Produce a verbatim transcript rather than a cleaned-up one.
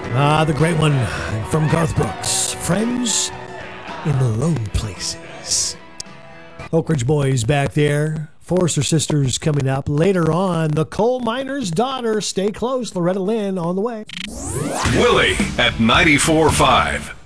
Ah, the great one from Garth Brooks. Friends in the Low Places. Oak Ridge Boys back there. Forrester Sisters coming up. Later on, the Coal Miner's Daughter. Stay close. Loretta Lynn on the way. Willie at ninety-four point five.